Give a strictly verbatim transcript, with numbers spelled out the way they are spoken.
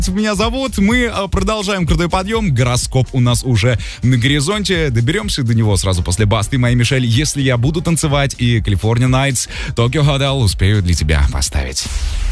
Меня зовут. Мы продолжаем крутой подъем. Гороскоп у нас уже на горизонте. Доберемся до него сразу после Басты моей Мишель. Если я буду танцевать и California Nights, Tokyo Hotel успею для тебя поставить.